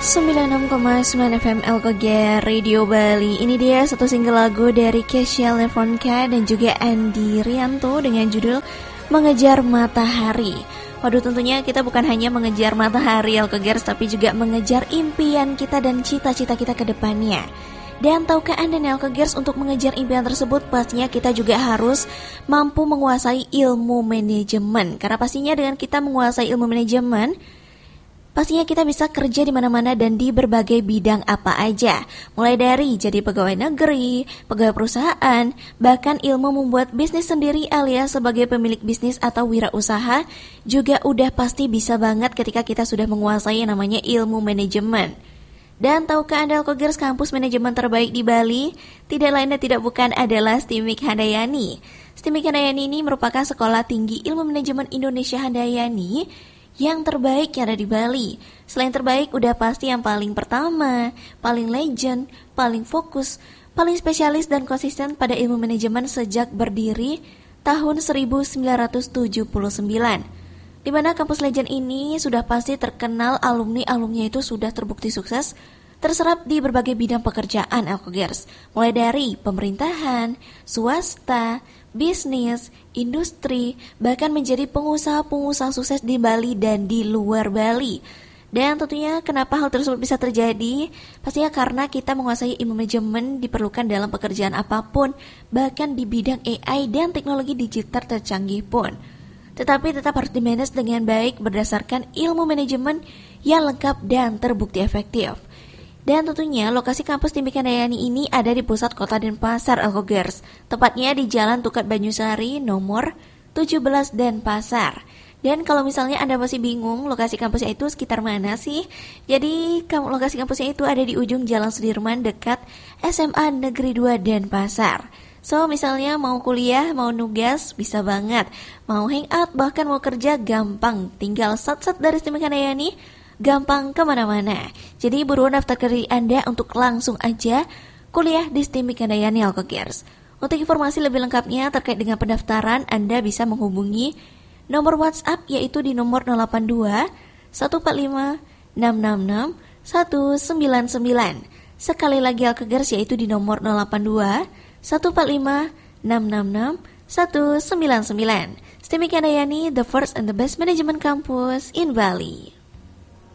96,9 FM LKG Radio Bali. Ini dia satu single lagu dari Kesha Levonka dan juga Andi Rianto dengan judul Mengejar Matahari. Waduh, tentunya kita bukan hanya mengejar matahari LKG, tapi juga mengejar impian kita dan cita-cita kita ke depannya. Dan tahukah Anda LKG, untuk mengejar impian tersebut pastinya kita juga harus mampu menguasai ilmu manajemen. Karena pastinya dengan kita menguasai ilmu manajemen, pastinya kita bisa kerja di mana-mana dan di berbagai bidang apa aja. Mulai dari jadi pegawai negeri, pegawai perusahaan, bahkan ilmu membuat bisnis sendiri alias sebagai pemilik bisnis atau wirausaha juga udah pasti bisa banget ketika kita sudah menguasai yang namanya ilmu manajemen. Dan tahukah Anda LKGers, kampus manajemen terbaik di Bali tidak lain dan tidak bukan adalah STIMIK Handayani. STIMIK Handayani ini merupakan sekolah tinggi ilmu manajemen Indonesia Handayani yang terbaik yang ada di Bali. Selain terbaik, udah pasti yang paling pertama, paling legend, paling fokus, paling spesialis dan konsisten pada ilmu manajemen sejak berdiri tahun 1979. Di mana kampus legend ini sudah pasti terkenal, alumni-alumninya itu sudah terbukti sukses, terserap di berbagai bidang pekerjaan LKGers, mulai dari pemerintahan, swasta, bisnis, industri, bahkan menjadi pengusaha-pengusaha sukses di Bali dan di luar Bali. Dan tentunya kenapa hal tersebut bisa terjadi? Pastinya karena kita menguasai ilmu manajemen diperlukan dalam pekerjaan apapun, bahkan di bidang AI dan teknologi digital tercanggih pun. Tetapi tetap harus dimanage dengan baik berdasarkan ilmu manajemen yang lengkap dan terbukti efektif. Dan tentunya lokasi kampus STIMIK Handayani ini ada di pusat kota Denpasar LKGers, tepatnya di Jalan Tukat Banyusari nomor 17 Denpasar. Dan kalau misalnya Anda masih bingung lokasi kampusnya itu sekitar mana sih? Jadi lokasi kampusnya itu ada di ujung Jalan Sudirman dekat SMA Negeri 2 Denpasar. So misalnya mau kuliah, mau nugas, bisa banget. Mau hangout, bahkan mau kerja, gampang. Tinggal sat-sat dari STIMIK Handayani, gampang kemana-mana. Jadi buruan daftar diri Anda untuk langsung aja kuliah di STIMIK Handayani LKGers. Untuk informasi lebih lengkapnya terkait dengan pendaftaran, Anda bisa menghubungi nomor WhatsApp yaitu di nomor 082 145 666 199. Sekali lagi LKGers yaitu di nomor 082 145 666 199. STIMIK Handayani, the first and the best management campus in Bali.